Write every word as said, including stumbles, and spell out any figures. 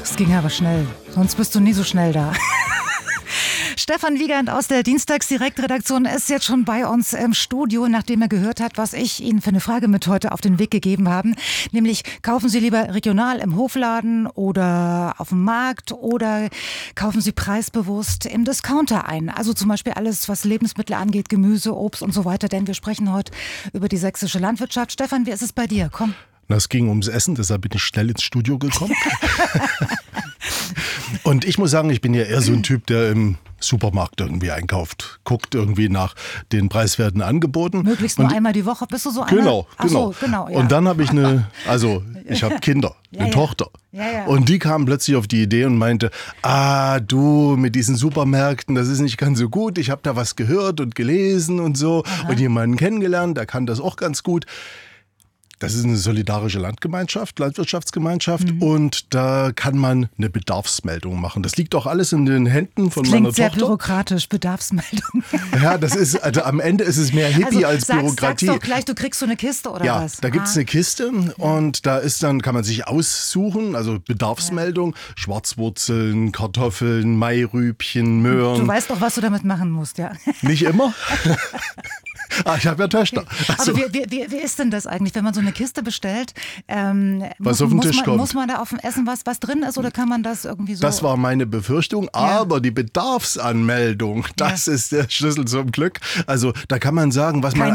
Das ging aber schnell. Sonst bist du nie so schnell da. Stefan Wiegand aus der Dienstagsdirektredaktion ist jetzt schon bei uns im Studio, nachdem er gehört hat, was ich Ihnen für eine Frage mit heute auf den Weg gegeben habe. Nämlich, kaufen Sie lieber regional im Hofladen oder auf dem Markt oder kaufen Sie preisbewusst im Discounter ein? Also zum Beispiel alles, was Lebensmittel angeht, Gemüse, Obst und so weiter. Denn wir sprechen heute über die sächsische Landwirtschaft. Stefan, wie ist es bei dir? Komm. Es ging ums Essen, deshalb bin ich schnell ins Studio gekommen. Und ich muss sagen, ich bin ja eher so ein Typ, der im Supermarkt irgendwie einkauft, guckt irgendwie nach den preiswerten Angeboten. Möglichst und nur einmal die Woche, bist du so einer? Genau, Ach genau. So, genau ja. Und dann habe ich eine, also ich habe Kinder, ja, eine ja. Tochter. Ja, ja. Und die kam plötzlich auf die Idee und meinte, ah du, mit diesen Supermärkten, das ist nicht ganz so gut. Ich habe da was gehört und gelesen und so. Aha. Und jemanden kennengelernt, der kann das auch ganz gut. Das ist eine solidarische Landgemeinschaft, Landwirtschaftsgemeinschaft mhm. und da kann man eine Bedarfsmeldung machen. Das liegt auch alles in den Händen von das meiner klingt sehr Tochter. bürokratisch, Bedarfsmeldung. Ja, das ist, also am Ende ist es mehr Hippie also, als sag's, Bürokratie. Sag's doch gleich, du kriegst so eine Kiste oder ja, was? Ja, da gibt es ah. eine Kiste und da ist dann, kann man sich aussuchen, also Bedarfsmeldung, ja. Schwarzwurzeln, Kartoffeln, Mairübchen, Möhren. Du weißt doch, was du damit machen musst, ja. Nicht immer. Ah, ich habe ja Töchter. Also, Aber wie, wie, wie ist denn das eigentlich, wenn man so eine Kiste bestellt? Ähm, was muss, auf den muss Tisch man, kommt. Muss man da auf dem Essen was, was drin ist oder kann man das irgendwie so? Das war meine Befürchtung, ja. Aber die Bedarfsanmeldung, das ja. ist der Schlüssel zum Glück. Also da kann man sagen, was Kein man